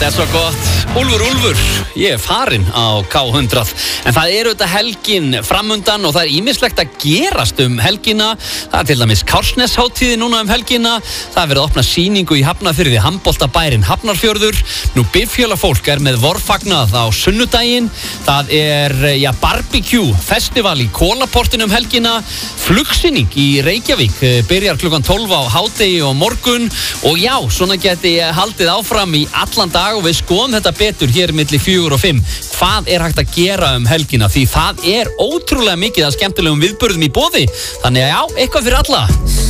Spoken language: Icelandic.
Þetta svo gott. Úlfur, ég farinn á K100. En það auðvitað helgin framundan og það ýmislegt að gerast helgina. Það til dæmis Kársneshátíði núna helgina. Það verið að opna sýningu í Hafnarfirði, handboltabærinn Hafnarfjörður. Nú bifhjólafólk með vorfagnað á sunnudaginn. Það barbecue festival í Kólaportinu helgina. Flugsýning í Reykjavík byrjar klukkan 12 á hádegi og morgun. Og já, svona geti haldið áfram í allan dag og við skoðum þetta betur hér milli 4 og 5. Hvað hægt að gera helgina? Því það ótrúlega mikið af skemmtilegum viðburðum í boði. Þannig að já, eitthvað fyrir alla.